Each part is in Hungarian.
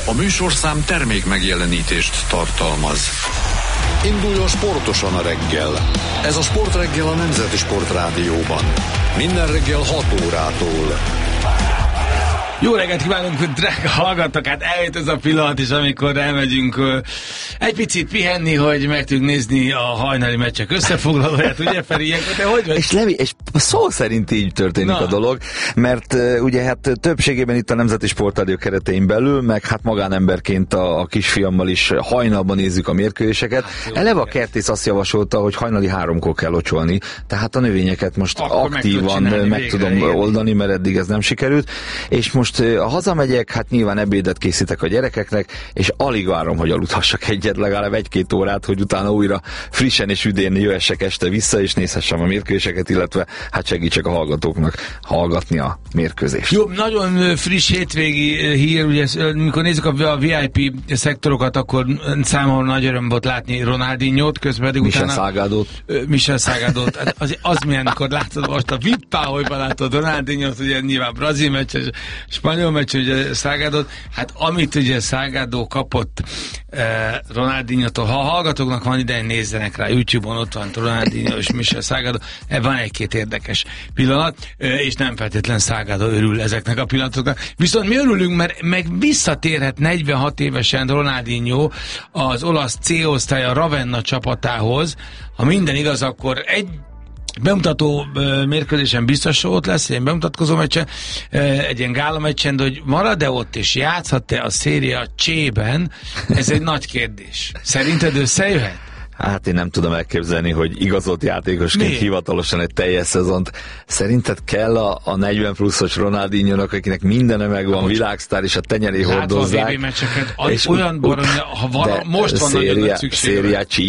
A műsorszám termék megjelenítést tartalmaz. Induljon sportosan a reggel. Ez a Sportreggel a Nemzeti Sportrádióban. Minden reggel 6 órától. Jó reggelt kívánunk, drága hallgatók! Hát eljött ez a pillanat is, amikor elmegyünk egy picit pihenni, hogy meg tudjuk nézni a hajnali meccsek összefoglalóját, ugye Feri, ilyenkor te hogy vagy? És Levi, és szó szerint így történik a dolog, mert ugye hát többségében itt a Nemzeti Sportrádió keretein belül, meg hát magánemberként a kisfiammal is hajnalban nézzük a mérkőzéseket. Hát, eleve a kertész azt javasolta, hogy hajnali 3-kor kell locsolni, tehát a növényeket most akkor aktívan meg tudom oldani, mert eddig ez nem sikerült, és most ha hazamegyek, hát nyilván ebédet készítek a gyerekeknek, és alig várom, hogy aludhassak egyet, legalább 1-2 órát, hogy utána újra frissen és üdén jöhessek este vissza, és nézhessem a mérkőzéseket, illetve hát segítsek a hallgatóknak hallgatni a mérkőzést. Jó, nagyon friss hétvégi hír, ugye, mikor nézzük a VIP szektorokat, akkor számomra nagy öröm volt látni Ronaldinho-t, közben pedig Michel Salgado-t. Az milyen, amikor látod most a VIP páholyban látod Ronaldinho-t, ugye nyilván brazil meccs, spanyol meccs, ugye Salgadót, hát amit ugye Salgado kapott Ronaldinho-tól, ha a hallgatóknak van ideje, nézzenek rá, YouTube-on ott van Ronaldinho és Michel Salgado, van egy-két érdekes pillanat, és nem feltétlen Salgado örül ezeknek a pillanatoknak. Viszont mi örülünk, mert meg visszatérhet 46 évesen Ronaldinho az olasz C-osztály a Ravenna csapatához. Ha minden igaz, akkor egy bemutató mérkőzésen biztos ott lesz, egy bemutatkozó meccsen, egy ilyen gála meccsen, de hogy marad-e ott és játszhat-e a Serie C-ben, ez egy nagy kérdés. Szerinted összejöhet? Hát én nem tudom elképzelni, hogy igazolt játékosként hivatalosan egy teljes szezont. Szerinted kell a 40 pluszos Ronaldinho-nak, akinek mindene megvan, világsztár, és a tenyeré hordozzák. Látva a meccseket, olyan barom, ha most van nagyon nagy szükség. Serie C.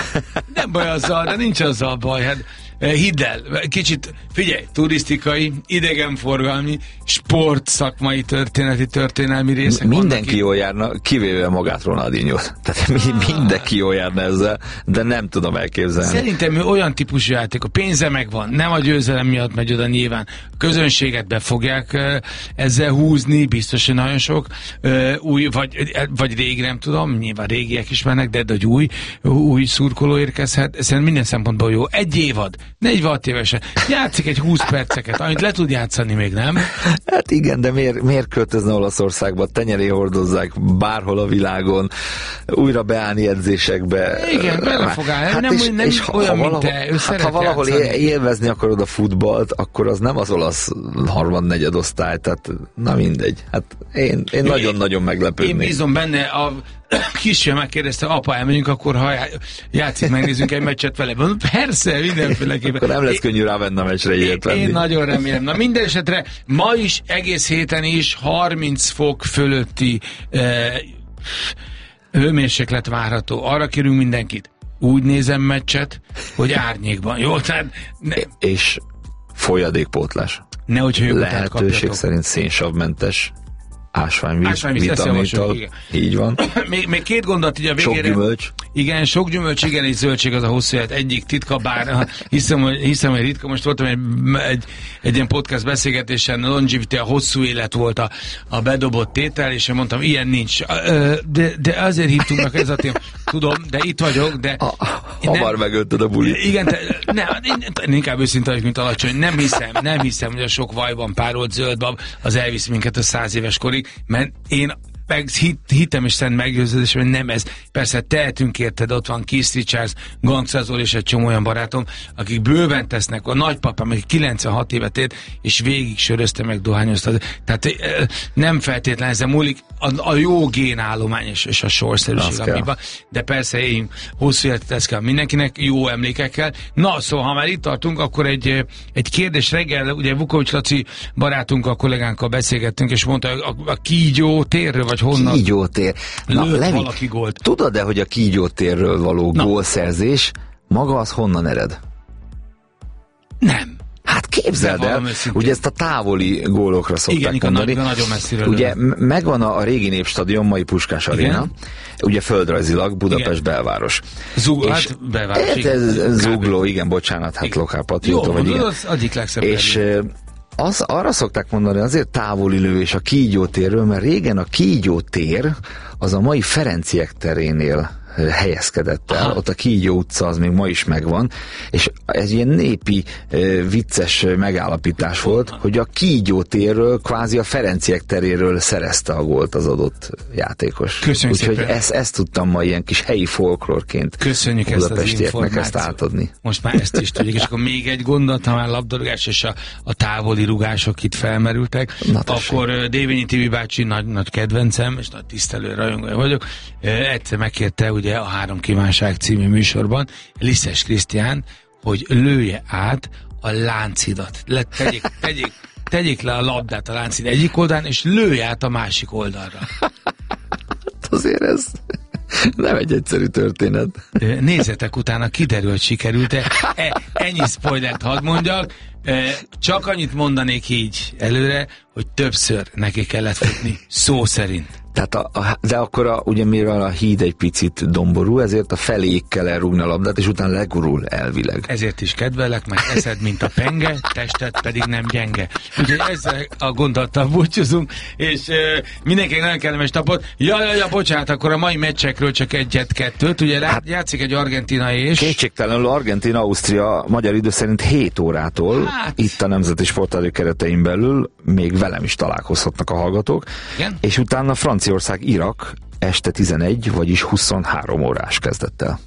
Nem baj azzal, de nincs azzal baj, hát hidd el, kicsit, figyelj, turisztikai, idegenforgalmi, sportszakmai történelmi részek. Mindenki jól járna, kivéve magát Ronaldinho-t. Tehát mindenki jól járna ezzel, de nem tudom elképzelni. Szerintem ő olyan típusú játék, a pénze megvan, nem a győzelem miatt megy oda nyilván. A közönséget be fogják ezzel húzni, biztos, hogy nagyon sok új, vagy régi, nem tudom, nyilván régiek is mennek, de egy új szurkoló érkezhet. Szerintem minden szempontból jó. Egy évad, 46 évesen. Játszik egy 20 perceket, amit le tud játszani még, nem? Hát igen, de miért költözne Olaszországba? Tenyeré hordozzák bárhol a világon, újra beállni edzésekbe. Igen, bele fog állni. Hát nem olyan, mint te. Ha valahol élvezni akarod a futballt, akkor az nem az olasz harmad-negyed osztály, tehát na mindegy. Hát én nagyon-nagyon meglepődnék. Én bízom benne, a kisfiam megkérdezte, apa, elmegyünk, akkor ha játszik, megnézzünk egy meccset vele. Persze, mindenféleképpen. Akkor nem lesz könnyű rávenni a meccsre ilyet venni. Én nagyon remélem. Na minden esetre ma is, egész héten is 30 fok fölötti hőmérséklet várható. Arra kérünk mindenkit, úgy nézem meccset, hogy árnyékban. Jó, tehát és folyadékpótlás. Nehogy hőkutát lehetőség kapjatok. szerint szénsavmentes ásványvíz, vitamintal. Így van. még két gondolat így a végére. Sok gyümölcs. Igen, sok gyümölcs, igen, és zöldség az a hosszú élet egyik titka, bár hiszem, hogy ritka. Most voltam egy ilyen podcast beszélgetésen, longevity, a hosszú élet volt a bedobott tétel, és én mondtam, ilyen nincs. De azért hívtunk meg ez a téma. Tudom, de itt vagyok, de... Hamar megölted a bulit. Igen, én inkább őszinte vagyok, mint alacsony. Nem hiszem, hogy a sok vajban párolt zöldbab az elvisz minket a 100 éves korig, mert én meg hittem és szent meggyőződés, hogy nem ez. Persze tehetünk érted, ott van Keith Richards, Gangstazol és egy csomó olyan barátom, akik bőven tesznek, a nagypapám, aki 96 évet élt, és végig sörözte meg, dohányozta. Tehát nem feltétlenül ezzel múlik a jó génállomány és a sorszerűség, amiben. De persze én hosszú életet, ez kell mindenkinek, jó emlékekkel. Na, szóval, ha már itt tartunk, akkor egy kérdés reggel, ugye Vukovics Laci barátunkkal, kollégánkkal beszélgettünk, és mondta, a Kígyó térről, vagy honnan? Kígyó tér. Na, Levi, tudod-e, hogy a Kígyó térről való gólszerzés maga az honnan ered? Nem. Hát képzeld el, ugye ezt a távoli gólokra szokták mondani. Igen, nagyon messziről. Ugye megvan a régi Népstadion, mai Puskás Aréna, ugye földrajzilag Budapest belváros. Belváros. Zugló, igen, bocsánat, hát lokálpatrióta vagy ilyen. Az egyik legszebb. És Arra szokták mondani, azért távoli lövés a Kígyó térről, mert régen a Kígyó tér az a mai Ferenciek terénél helyezkedett el. Ott a Kígyó utca az még ma is megvan, és ez ilyen népi vicces megállapítás volt, hogy a Kígyó térről, kvázi a Ferenciek teréről szerezte a gólt az adott játékos. Köszönjük úgyhogy szépen. Ezt tudtam ma ilyen kis helyi folklórként köszönjük ezt az információt. Ezt átadni. Most már ezt is tudjuk, és akkor még egy gondot, ha már labdarúgás és a távoli rugások itt felmerültek, akkor Dévényi Tibi bácsi nagy kedvencem, és nagy tisztelő rajongója vagyok, egyszer megkérte ugye a 3 kívánság című műsorban Lisztes Krisztián, hogy lője át a láncidat. Tegyék le a labdát a láncid egyik oldalán, és lője át a másik oldalra. Azért ez nem egy egyszerű történet. Nézzetek utána, kiderül, hogy sikerült-e. Ennyi spoilert hadd mondjak. Csak annyit mondanék így előre, hogy többször neki kellett futni, szó szerint. Tehát de akkor ugye mivel a híd egy picit domború, ezért a feléig kell elrúgni a labdát, és utána legurul elvileg. Ezért is kedvelek, mert eszed, mint a penge, tested pedig nem gyenge. Úgyhogy ezzel a gondolattal búcsúzunk, és mindenkinek nagyon kellemes napot. Ja, bocsánat, akkor a mai meccsekről csak 1-2, ugye játszik egy argentinai és... Kétségtelenül Argentina-Ausztria magyar idő szerint 7 órától, itt a Nemzeti Sportrádió keretein belül, még velem is találkozhatnak a hallgatók, igen? És utána Franciaország-Irak este 11, vagyis 23 órás kezdettel.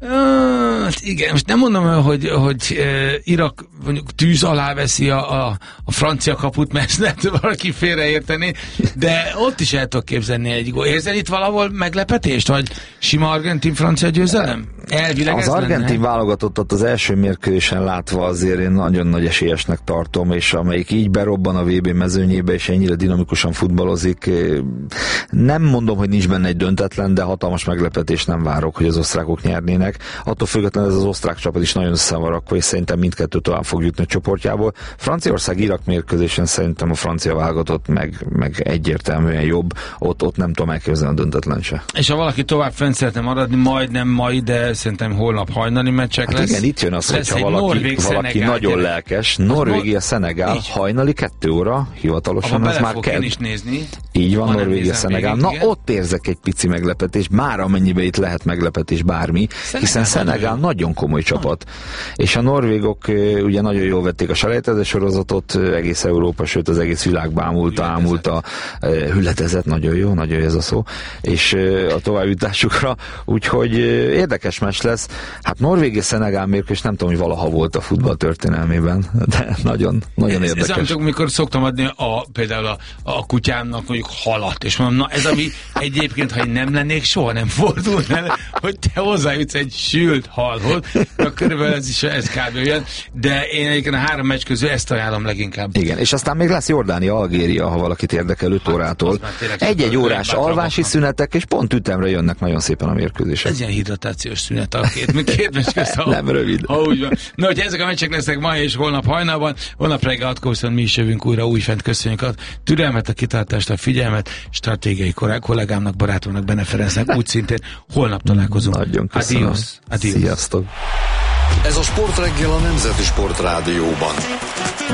Igen, most nem mondom, hogy Irak mondjuk tűz alá veszi a francia kaput, mert lehet valaki félreérteni, de ott is el tudok képzelni egy gól. Érzel itt valahol meglepetést, vagy sima argentin-francia győzelem? Elvileg az argentin válogatottat az első mérkőzésen látva azért én nagyon nagy esélyesnek tartom, és amelyik így berobban a VB mezőnyébe, és ennyire dinamikusan futballozik, nem mondom, hogy nincs benne egy döntetlen, de hatalmas meglepetés nem várok, hogy az osztrákok nyernének. Attól függetlenül ez az osztrák csapat is nagyon össze van rakva, és szerintem mindkettő tovább fog jutni a csoportjából. Franciaország-Irak mérkőzésen szerintem a francia válogatott meg egyértelműen jobb, ott nem tudom elképzelni a döntetlen se. És ha valaki tovább fenn szeretne maradni, majdnem mai, de szerintem holnap hajnali meccsek lesz. Igen, itt jön az, hogyha valaki nagyon lelkes. Norvégia-Szenegál hajnali 2 óra, hivatalosan az már kell. Én is nézni. Így van, Norvégia-Szenegál. Na, ott érzek egy pici meglepetés, bár amennyiben itt lehet meglepetés bármi, hiszen Szenegál nagyon komoly csapat. És a norvégok ugye nagyon jól vették a selejtező sorozatot, egész Európa, sőt az egész világ ámulta, hületezett, nagyon jó ez a szó, és a továbbjutásukra, úgyhogy érdekes meccs lesz. Hát Norvégia-Szenegál mérkőzés nem tudom, hogy valaha volt a futball történelmében, de nagyon érdekes. Ez amikor mikor szoktam adni például a kutyámnak mondjuk halat, és mondom, na ez ami egyébként, ha én nem lennék, soha nem fordulna el, hogy te hozzájutsz egy sült halhoz, körülbelül ez kb. Olyan, de én egyébként a 3 meccs közül ezt ajánlom leginkább. Igen, és aztán még lesz Jordánia-Algéria, ha valakit érdekel 5 órától. Egy órás alvási szünetek, és pont ütemre jönnek nagyon szépen a mérkőzések. Ez ilyen hidratációs szünet a két meccs közt. Nem rövid. Na, hogy ezek a meccsek lesznek ma és holnap hajnalban, holnap reggel 6-kor viszont mi is jövünk újra újfent. Köszönjük a türelmet, a kitartást, a figyelmet, stratégiai kollégámnak, barátomnak, Bene Ferencnek, úgy szintén holnap találkozunk. Nagyon köszönöm. Adiós. Sziasztok. Ez a Sportreggel a Nemzeti Sportrádióban.